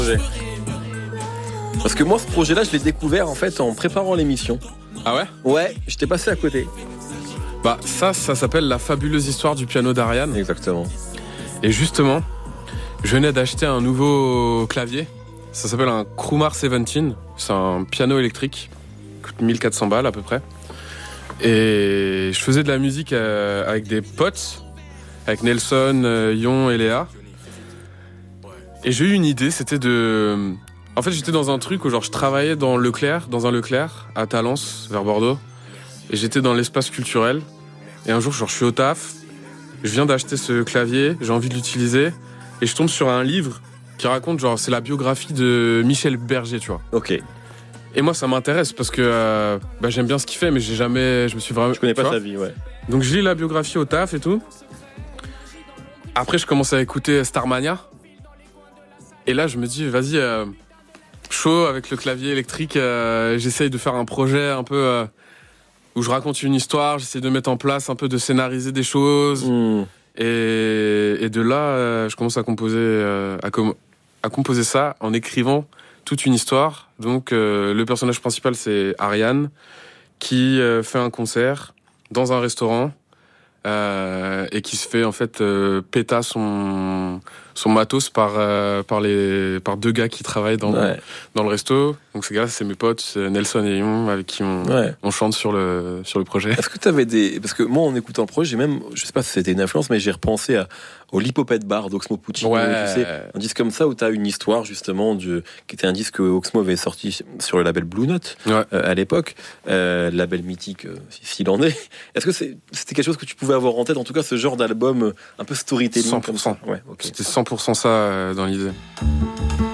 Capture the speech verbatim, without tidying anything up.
Parce que moi, ce projet-là, je l'ai découvert en fait en préparant l'émission. Ah ouais ? Ouais, j'étais passé à côté. Bah ça, ça s'appelle La fabuleuse histoire du piano d'Ariane. Exactement. Et justement, je venais d'acheter un nouveau clavier. Ça s'appelle un Crumar dix-sept. C'est un piano électrique. Il coûte mille quatre cents balles à peu près. Et je faisais de la musique euh, avec des potes, avec Nelson, euh, Yon et Léa. Et j'ai eu une idée, c'était de... En fait, j'étais dans un truc où genre je travaillais dans Leclerc, dans un Leclerc, à Talence, vers Bordeaux. Et j'étais dans l'espace culturel. Et un jour, genre, je suis au taf. Je viens d'acheter ce clavier, j'ai envie de l'utiliser. Et je tombe sur un livre qui raconte, genre, c'est la biographie de Michel Berger, tu vois. Ok. Et moi, ça m'intéresse parce que euh, bah, j'aime bien ce qu'il fait, mais j'ai jamais... Je me suis vraiment... Je connais pas vois. sa vie, ouais. Donc, je lis la biographie au taf et tout. Après, je commence à écouter Starmania. Et là, je me dis, vas-y... Euh, chaud avec le clavier électrique, euh, j'essaye de faire un projet un peu euh, où je raconte une histoire, j'essaye de mettre en place un peu, de scénariser des choses. Mmh. Et, et de là, euh, je commence à composer, euh, à, com- à composer ça en écrivant toute une histoire. Donc, euh, le personnage principal, c'est Ariane, qui euh, fait un concert dans un restaurant euh, et qui se fait en fait euh, péta son son matos par euh, par les par deux gars qui travaillent dans Ouais. le, dans le resto. Donc ces gars, c'est mes potes, c'est Nelson et Yon, avec qui on Ouais. on chante sur le sur le projet. Est-ce que tu avais des... Parce que moi, en écoutant le projet, j'ai même... Je sais pas si c'était une influence, mais j'ai repensé à... au Lipopette Bar d'Oxmo Puccino. Ouais. Tu sais, un disque comme ça où tu as une histoire, justement, du... qui était un disque que Oxmo avait sorti sur le label Blue Note Ouais. euh, à l'époque. Euh, label mythique, euh, s'il en est. Est-ce que c'est... c'était quelque chose que tu pouvais avoir en tête, en tout cas, ce genre d'album euh, un peu storytelling cent comme pour cent. ça. Ouais, ok. C'était cent pour cent ça euh, dans l'idée.